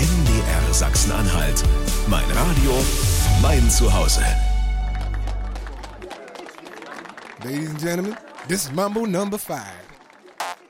MDR Sachsen-Anhalt. Mein Radio, mein Zuhause. Ladies and gentlemen, this is Mambo number 5.